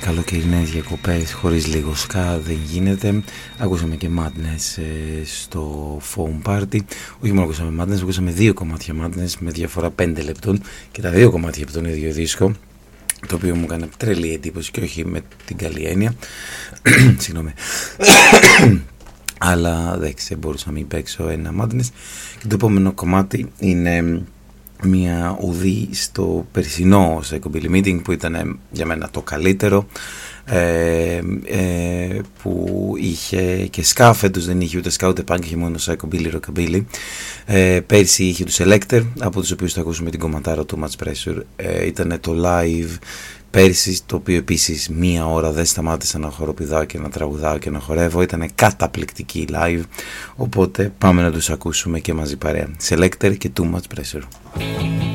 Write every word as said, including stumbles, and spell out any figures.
καλοκαιρινές διακοπές χωρίς λίγο ska δεν γίνεται. Ακούσαμε και Madness ε, στο Foam Party. Όχι μόνο ακούσαμε Madness, ακούσαμε δύο κομμάτια Madness με διαφορά πέντε λεπτών και τα δύο κομμάτια από τον ίδιο δίσκο, το οποίο μου έκανε τρελή εντύπωση και όχι με την καλή έννοια. Συγγνώμη. Αλλά δεν μπορούσα να μην παίξω ένα Madness. Και το επόμενο κομμάτι είναι μια ουδή στο περσινό Psychobilly Meeting, που ήταν για μένα το καλύτερο, ε, ε, που είχε και ska. Φέτος δεν είχε ούτε ska ούτε punk, είχε μόνο Psychobilly Rockabilly. ε, πέρσι είχε τους Selecter, από τους οποίους θα ακούσουμε την κομματάρα Too Much Pressure. ε, ήταν το live πέρσι, το οποίο επίσης μία ώρα δεν σταμάτησα να χοροπηδάω και να τραγουδάω και να χορεύω. Ήταν καταπληκτική live, οπότε πάμε να τους ακούσουμε και μαζί παρέα. Selecter και Too Much Pressure.